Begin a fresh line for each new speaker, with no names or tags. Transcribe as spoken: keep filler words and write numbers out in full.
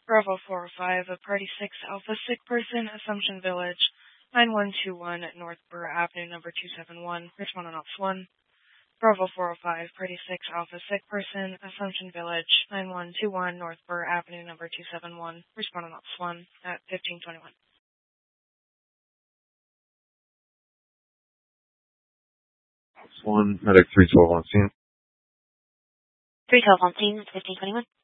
Bravo four oh five, a Party six Alpha Sick Person, Assumption Village, nine one two one North Burr Avenue, number two seven one, respond on Ops one. Bravo four oh five, Party six Alpha Sick Person, Assumption Village, nine one two one North Burr Avenue, number two seven one, respond on Ops one at fifteen twenty-one.
Ops one, Medic three twelve on scene.
three twelve on scene, fifteen twenty-one.